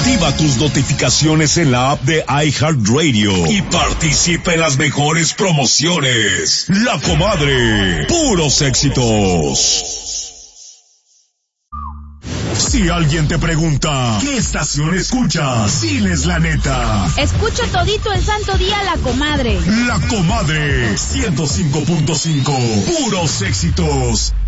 Activa tus notificaciones en la app de iHeartRadio y participa en las mejores promociones. La Comadre, puros éxitos. Si alguien te pregunta, ¿qué estación escuchas? Diles la neta. Escucho todito el santo día La Comadre. La Comadre, 105.5, puros éxitos.